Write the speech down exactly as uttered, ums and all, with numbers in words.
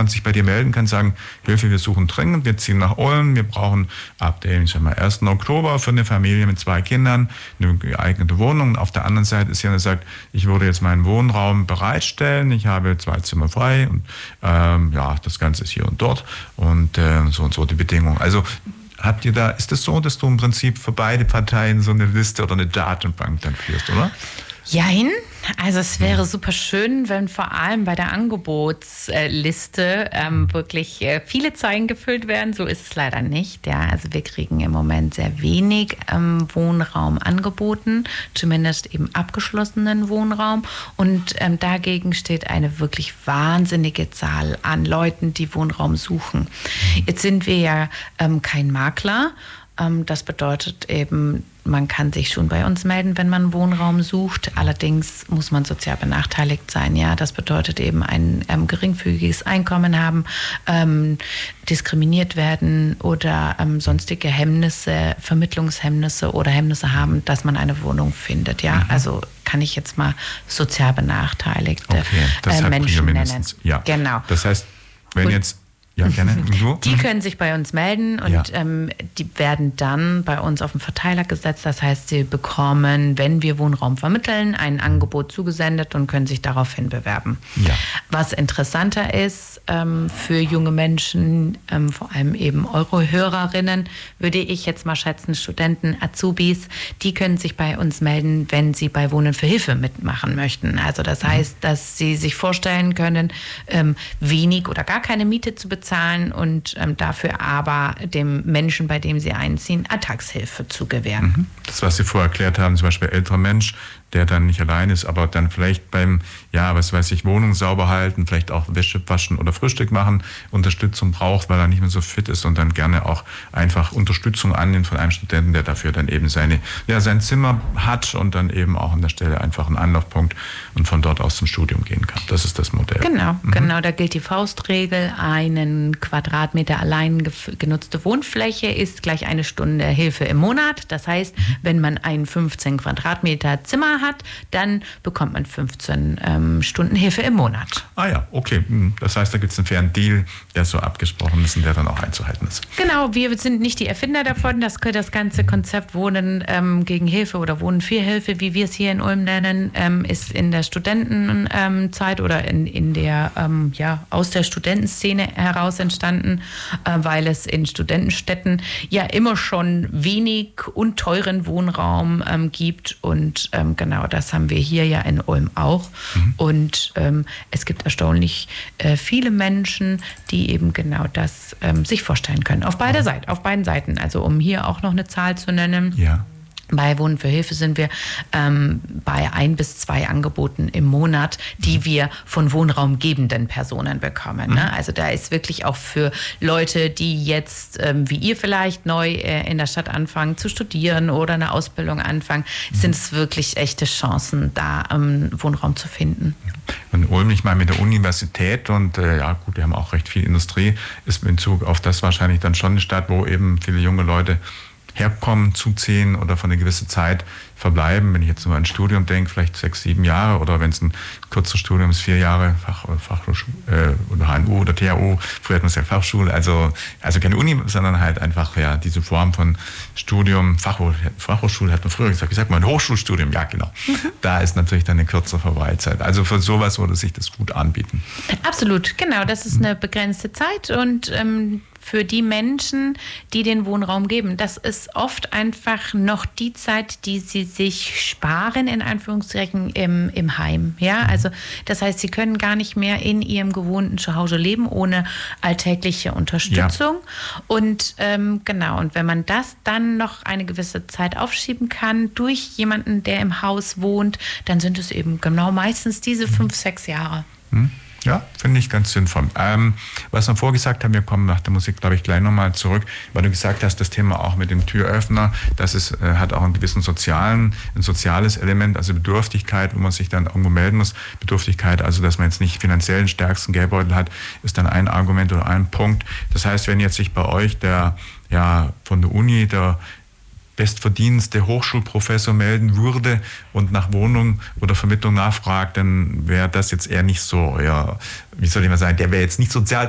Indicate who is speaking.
Speaker 1: man sich bei dir melden kann, sagen, Hilfe, wir suchen dringend, wir ziehen nach Ulm, wir brauchen ab dem, ich sag mal, ersten Oktober für eine Familie mit zwei Kindern eine geeignete Wohnung. Und auf der anderen Seite ist jemand, der sagt, ich würde jetzt meinen Wohnraum bereitstellen, ich habe zwei Zimmer frei und ähm, ja, das Ganze ist hier und dort und äh, so und so die Bedingungen. Also habt ihr da, ist es das so, dass du im Prinzip für beide Parteien so eine Liste oder eine Datenbank dann führst, oder?
Speaker 2: Jein. Also es wäre super schön, wenn vor allem bei der Angebotsliste ähm, wirklich äh, viele Zeilen gefüllt werden. So ist es leider nicht. Ja. Also wir kriegen im Moment sehr wenig ähm, Wohnraum angeboten, zumindest eben abgeschlossenen Wohnraum. Und ähm, dagegen steht eine wirklich wahnsinnige Zahl an Leuten, die Wohnraum suchen. Jetzt sind wir ja ähm, kein Makler. Ähm, das bedeutet eben, man kann sich schon bei uns melden, wenn man Wohnraum sucht. Allerdings muss man sozial benachteiligt sein. Ja, das bedeutet eben ein ähm, geringfügiges Einkommen haben, ähm, diskriminiert werden oder ähm, sonstige Hemmnisse, Vermittlungshemmnisse oder Hemmnisse haben, dass man eine Wohnung findet. Ja, mhm. Also kann ich jetzt mal sozial benachteiligte
Speaker 1: okay, das
Speaker 2: äh,
Speaker 1: hat
Speaker 2: Menschen nennen.
Speaker 1: Ja.
Speaker 2: Genau.
Speaker 1: Das heißt, wenn Und jetzt Ja, gerne. Du?
Speaker 2: Die können sich bei uns melden und ja. ähm, die werden dann bei uns auf den Verteiler gesetzt. Das heißt, sie bekommen, wenn wir Wohnraum vermitteln, ein Angebot zugesendet und können sich daraufhin bewerben.
Speaker 1: Ja.
Speaker 2: Was interessanter ist ähm, für junge Menschen, ähm, vor allem eben eure Hörerinnen, würde ich jetzt mal schätzen, Studenten, Azubis, die können sich bei uns melden, wenn sie bei Wohnen für Hilfe mitmachen möchten. Also das heißt, dass sie sich vorstellen können, ähm, wenig oder gar keine Miete zu bezahlen, zahlen und ähm, dafür aber dem Menschen, bei dem sie einziehen, Alltagshilfe zu gewähren.
Speaker 1: Das, was Sie vorher erklärt haben, zum Beispiel älterer Mensch, der dann nicht allein ist, aber dann vielleicht beim, ja, was weiß ich, Wohnung sauber halten, vielleicht auch Wäsche waschen oder Frühstück machen, Unterstützung braucht, weil er nicht mehr so fit ist und dann gerne auch einfach Unterstützung annimmt von einem Studenten, der dafür dann eben seine, ja, sein Zimmer hat und dann eben auch an der Stelle einfach einen Anlaufpunkt und von dort aus zum Studium gehen kann. Das ist das Modell.
Speaker 2: Genau,
Speaker 1: mhm.
Speaker 2: genau, da gilt die Faustregel, einen Quadratmeter allein genutzte Wohnfläche ist gleich eine Stunde Hilfe im Monat. Das heißt, mhm. wenn man ein fünfzehn Quadratmeter Zimmer hat, dann bekommt man fünfzehn ähm, Stunden Hilfe im Monat.
Speaker 1: Ah ja, okay. Das heißt, da gibt es einen fairen Deal, der so abgesprochen ist und der dann auch einzuhalten ist.
Speaker 2: Genau, wir sind nicht die Erfinder davon. Das, das ganze Konzept Wohnen ähm, gegen Hilfe oder Wohnen für Hilfe, wie wir es hier in Ulm nennen, ähm, ist in der Studentenzeit ähm, oder in, in der, ähm, ja, aus der Studentenszene heraus entstanden, äh, weil es in Studentenstädten ja immer schon wenig und teuren Wohnraum ähm, gibt und ähm, genau Genau, das haben wir hier ja in Ulm auch. Mhm. Und ähm, es gibt erstaunlich äh, viele Menschen, die eben genau das ähm, sich vorstellen können. Auf beide Seiten, auf beiden Seiten. Also um hier auch noch eine Zahl zu nennen.
Speaker 1: Ja.
Speaker 2: Bei Wohnen für Hilfe sind wir ähm, bei ein bis zwei Angeboten im Monat, die wir von wohnraumgebenden Personen bekommen. Mhm. Ne? Also da ist wirklich auch für Leute, die jetzt, ähm, wie ihr vielleicht, neu äh, in der Stadt anfangen zu studieren oder eine Ausbildung anfangen, mhm. sind es wirklich echte Chancen, da ähm, Wohnraum zu finden.
Speaker 1: Und Ulm, ich meine, mit der Universität und äh, ja gut, wir haben auch recht viel Industrie, ist in Bezug auf das wahrscheinlich dann schon eine Stadt, wo eben viele junge Leute herkommen, zuziehen oder für eine gewisse Zeit verbleiben. Wenn ich jetzt nur an ein Studium denke, vielleicht sechs, sieben Jahre oder wenn es ein kurzes Studium ist, vier Jahre, Fach, Fachhochschule äh, oder H N U oder T H U, früher hat man es ja Fachschule, also, also keine Uni, sondern halt einfach ja diese Form von Studium, Fachhoch, Fachhochschule hat man früher gesagt, ich sag mal ein Hochschulstudium, ja genau. Da ist natürlich dann eine kürzere Verweilzeit. Also für sowas würde sich das gut anbieten.
Speaker 2: Absolut, genau, das ist eine begrenzte Zeit und ähm, für die Menschen, die den Wohnraum geben. Das ist oft einfach noch die Zeit, die sie sich sparen, in Anführungszeichen, im, im Heim. Ja, also das heißt, sie können gar nicht mehr in ihrem gewohnten Zuhause leben, ohne alltägliche Unterstützung. Ja. Und ähm, genau, und wenn man das dann noch eine gewisse Zeit aufschieben kann, durch jemanden, der im Haus wohnt, dann sind es eben genau meistens diese fünf, sechs Jahre.
Speaker 1: Hm. Ja, finde ich ganz sinnvoll. Ähm, was wir vorgesagt haben, wir kommen nach der Musik, glaube ich, gleich nochmal zurück, weil du gesagt hast, das Thema auch mit dem Türöffner, das ist, äh, hat auch einen gewissen sozialen, ein soziales Element, also Bedürftigkeit, wo man sich dann irgendwo melden muss. Bedürftigkeit, also dass man jetzt nicht finanziell den stärksten Geldbeutel hat, ist dann ein Argument oder ein Punkt. Das heißt, wenn jetzt sich bei euch der, ja, von der Uni, der bestverdienste Hochschulprofessor melden würde und nach Wohnung oder Vermittlung nachfragt, dann wäre das jetzt eher nicht so, ja, wie soll ich mal sagen, der wäre jetzt nicht sozial